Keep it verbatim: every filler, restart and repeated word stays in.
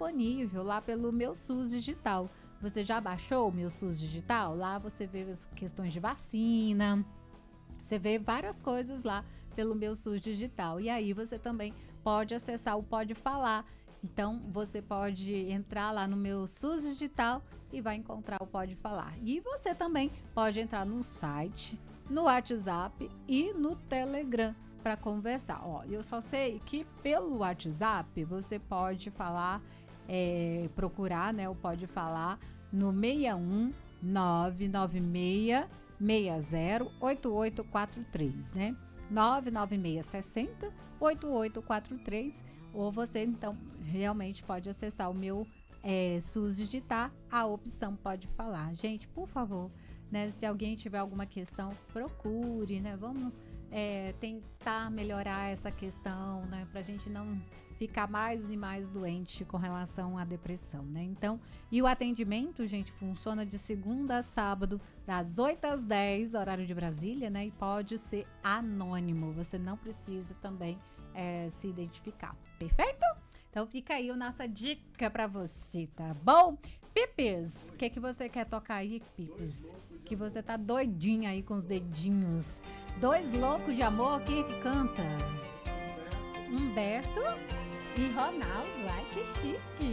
disponível lá pelo Meu SUS Digital. Você já baixou o Meu SUS Digital? Lá você vê as questões de vacina, você vê várias coisas lá pelo Meu SUS Digital. E aí você também pode acessar o Pode Falar. Então, você pode entrar lá no Meu SUS Digital e vai encontrar o Pode Falar. E você também pode entrar no site, no WhatsApp e no Telegram para conversar. Ó, eu só sei que pelo WhatsApp você pode falar, é, procurar, né, o Pode Falar no seis um nove nove seis seis zero oito oito quatro três, né? nove nove seis seis zero oito oito quatro três, ou você então realmente pode acessar o Meu é, SUS Digital, a opção Pode Falar. Gente, por favor, né, se alguém tiver alguma questão, procure, né? Vamos é, tentar melhorar essa questão, né? Pra gente não ficar mais e mais doente com relação à depressão, né? Então, e o atendimento, gente, funciona de segunda a sábado, das oito às dez, horário de Brasília, né? E pode ser anônimo, você não precisa também é, se identificar, perfeito? Então fica aí a nossa dica pra você, tá bom? Pipes, o que que você quer tocar aí, Pipes? Que você tá doidinha aí com os dedinhos. Dois loucos de amor, quem é que canta? Humberto e Ronaldo, ai que chique!